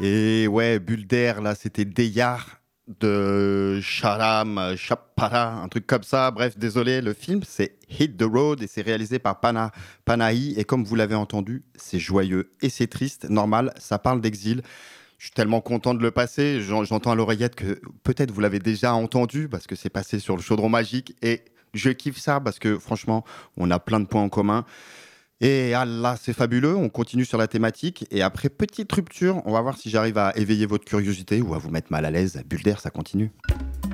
Et ouais, bulle d'air, là, c'était Deyar de Chappara, un truc comme ça. Bref, désolé, le film, c'est Hit the Road et c'est réalisé par Panahi. Et comme vous l'avez entendu, c'est joyeux et c'est triste. Normal, ça parle d'exil. Je suis tellement content de le passer. J'entends à l'oreillette que peut-être vous l'avez déjà entendu parce que c'est passé sur le Chaudron Magique. Et je kiffe ça parce que franchement, on a plein de points en commun. Et ah là, c'est fabuleux. On continue sur la thématique. Et après, petite rupture, on va voir si j'arrive à éveiller votre curiosité ou à vous mettre mal à l'aise. Bulle d'air, ça continue.